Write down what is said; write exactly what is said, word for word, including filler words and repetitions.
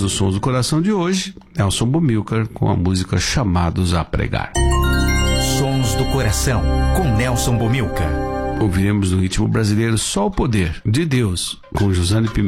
do Sons do Coração de hoje, Nelson Bumilcar com a música Chamados a Pregar. Sons do Coração, com Nelson Bumilcar. Ouviremos no ritmo brasileiro Só o Poder de Deus, com Josane Pimenta.